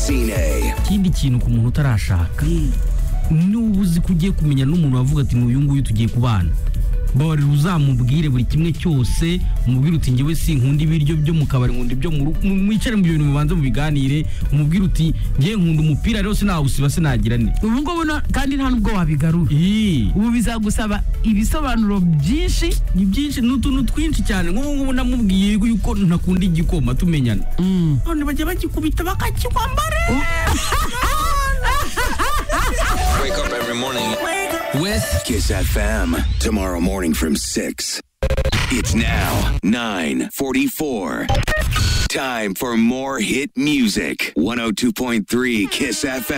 Racine. ikindi kintu ku muntu utarashaka niba uzi ko ugiye kumenya n'umuntu wavuga ati n'uyu nguyu tugiye kubana, bari uzamubwire buri kimwe cyose, umubwire uti njyewe sinkunda ibiryo byo mu kabari, nkunda ibyo mu rugo, mwicare mu bintu mubanze mubiganire, umubwire uti njye nkunda umupira rero sinawusiba sinagira ne. ubu ngubu kandi nta nubwo wabigarura. Ubu bizagusaba ibisobanuro byinshi. Ni byinshi, ni utuntu twinshi cyane. Nk'ubu ngubu namubwiye yuko ntakunda igikoma tumenyana, none bajya bagikubita bakakikwambara. Wake up every morning with Kiss FM. Tomorrow morning from 6. It's now 9:44. Time for more hit music. 102.3 Kiss FM.